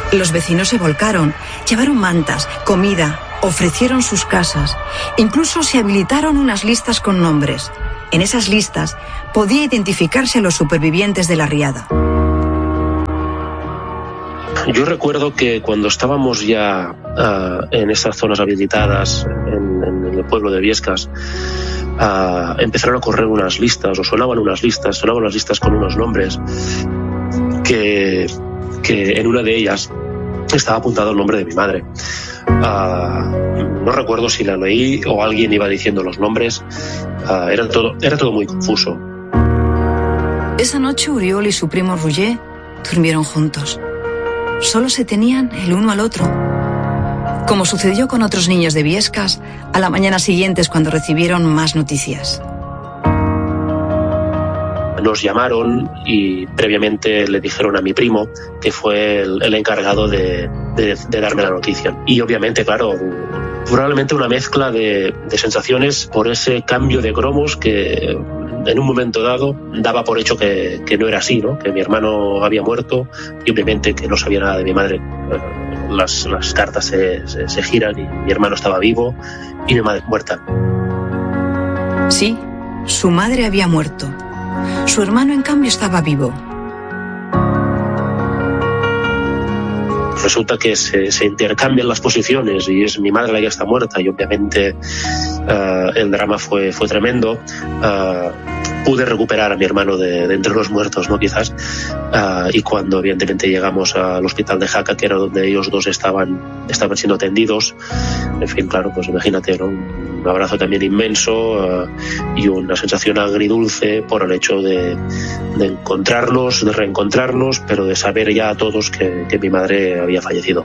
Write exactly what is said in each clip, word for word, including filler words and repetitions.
Los vecinos se volcaron, llevaron mantas, comida, ofrecieron sus casas. Incluso se habilitaron unas listas con nombres. En esas listas podía identificarse a los supervivientes de la riada. Yo recuerdo que cuando estábamos ya uh, en estas zonas habilitadas, en, en el pueblo de Biescas, uh, empezaron a correr unas listas, o sonaban unas listas, sonaban unas listas con unos nombres, que, que en una de ellas estaba apuntado el nombre de mi madre. Uh, no recuerdo si la leí o alguien iba diciendo los nombres. Uh, era todo, era todo muy confuso. Esa noche Uriol y su primo Roger durmieron juntos. Solo se tenían el uno al otro. Como sucedió con otros niños de Biescas, a la mañana siguiente es cuando recibieron más noticias. Nos llamaron y previamente le dijeron a mi primo, que fue el, el encargado de, de, de darme la noticia. Y obviamente, claro, probablemente una mezcla de, de sensaciones por ese cambio de cromos que en un momento dado daba por hecho que, que no era así, ¿no? Que mi hermano había muerto y obviamente que no sabía nada de mi madre. Las, las cartas se, se, se giran y mi hermano estaba vivo y mi madre muerta. Sí, su madre había muerto. Su hermano, en cambio, estaba vivo. Resulta que se, se intercambian las posiciones y es mi madre la que está muerta y obviamente uh, el drama fue, fue tremendo. Uh, pude recuperar a mi hermano de, de entre los muertos, ¿no? Quizás. Uh, y cuando evidentemente llegamos al hospital de Jaca, que era donde ellos dos estaban, estaban siendo atendidos, en fin, claro, pues imagínate, ¿no? Un abrazo también inmenso uh, y una sensación agridulce por el hecho de, de encontrarlos, de reencontrarnos, pero de saber ya a todos que, que mi madre había fallecido.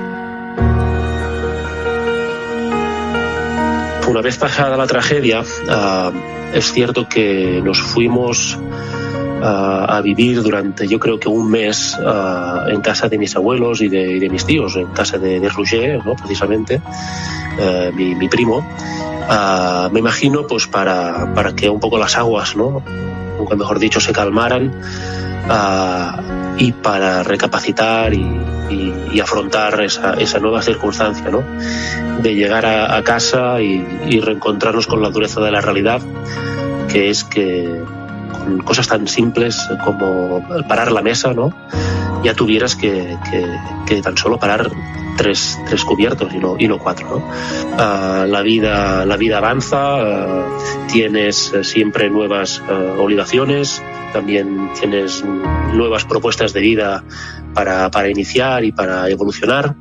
Una vez pasada la tragedia, uh, es cierto que nos fuimos uh, a vivir durante, yo creo que un mes, uh, en casa de mis abuelos y de, y de mis tíos, en casa de, de Roger, ¿no? Precisamente, uh, mi, mi primo. Uh, me imagino, pues, para, para que un poco las aguas, ¿no? Nunca mejor dicho, se calmaran, uh, y para recapacitar y, y, y afrontar esa, esa nueva circunstancia, ¿no? De llegar a, a casa y, y reencontrarnos con la dureza de la realidad, que es que con cosas tan simples como parar la mesa, ¿no? Ya tuvieras que, que, que tan solo parar tres, tres cubiertos y no, y no cuatro, ¿no? Uh, la vida, la vida avanza, uh, tienes siempre nuevas uh, obligaciones, también tienes nuevas propuestas de vida para, para iniciar y para evolucionar.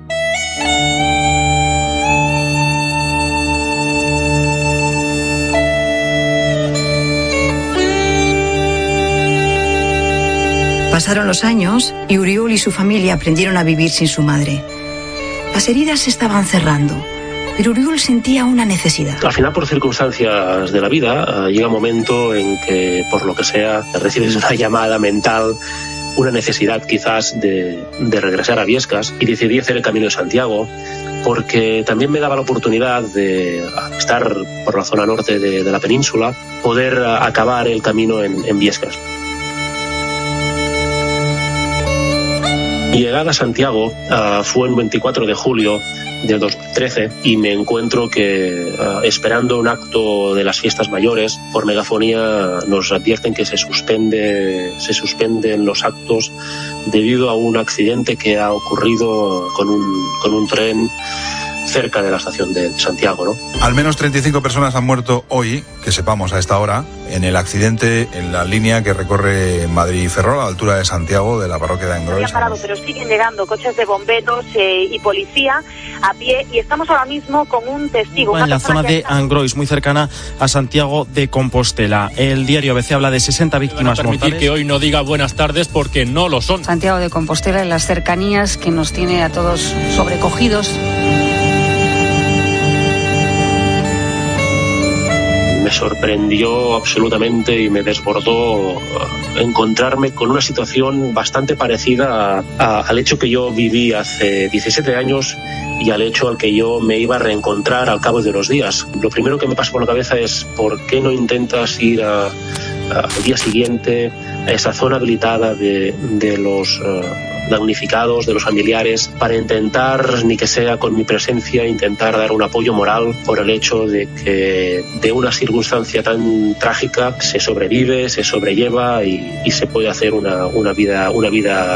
Pasaron los años y Uriol y su familia aprendieron a vivir sin su madre. Las heridas se estaban cerrando, pero Uriol sentía una necesidad. Al final, por circunstancias de la vida, uh, llega un momento en que, por lo que sea, recibes una llamada mental, una necesidad quizás de, de regresar a Biescas, y decidí hacer el Camino de Santiago, porque también me daba la oportunidad de estar por la zona norte de, de la península, poder uh, acabar el camino en, en Biescas. Mi llegada a Santiago uh, fue el veinticuatro de julio de dos mil trece y me encuentro que, uh, esperando un acto de las fiestas mayores, por megafonía nos advierten que se suspende, se suspenden los actos debido a un accidente que ha ocurrido con un, con un tren cerca de la estación de Santiago, ¿no? Al menos treinta y cinco personas han muerto hoy, que sepamos a esta hora, en el accidente en la línea que recorre Madrid-Ferrol, a la altura de Santiago, de la parroquia de Angrois. Había parado, pero siguen llegando coches de bomberos eh, y policía a pie, y estamos ahora mismo con un testigo. En la zona de Angrois, muy cercana a Santiago de Compostela. El diario A B C habla de sesenta víctimas mortales. Permitir que hoy no diga buenas tardes porque no lo son. Santiago de Compostela, en las cercanías, que nos tiene a todos sobrecogidos. Me sorprendió absolutamente y me desbordó encontrarme con una situación bastante parecida a, a, al hecho que yo viví hace diecisiete años y al hecho al que yo me iba a reencontrar al cabo de unos días. Lo primero que me pasa por la cabeza es ¿por qué no intentas ir a, al día siguiente a esa zona habilitada de, de los uh, damnificados, de los familiares, para intentar, ni que sea con mi presencia, intentar dar un apoyo moral por el hecho de que de una circunstancia tan trágica se sobrevive, se sobrelleva y, y se puede hacer una, una vida, una vida